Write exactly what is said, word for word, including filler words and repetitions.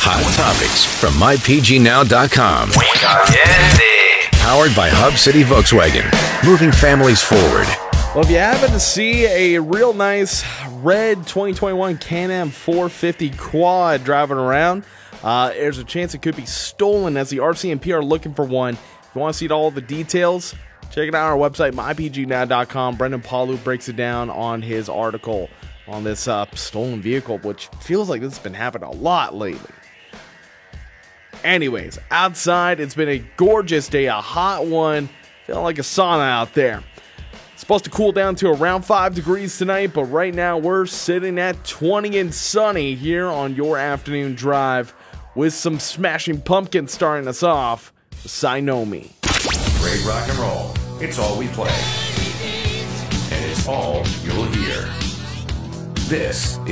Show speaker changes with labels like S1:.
S1: Hot topics from my p g now dot com. Powered by Hub City Volkswagen. Moving families forward.
S2: Well, if you happen to see a real nice red twenty twenty-one Can-Am four fifty quad driving around, uh, there's a chance it could be stolen, as the R C M P are looking for one. If you want to see all the details, check it out on our website, my p g now dot com. Brendan Palu breaks it down on his article on this uh, stolen vehicle, which feels like this has been happening a lot lately. Anyways, outside, it's been a gorgeous day, a hot one, feeling like a sauna out there. It's supposed to cool down to around five degrees tonight, but right now we're sitting at twenty and sunny here on your afternoon drive with some Smashing Pumpkins starting us off. Sinomi.
S3: Great rock and roll. It's all we play. And it's all you'll hear. This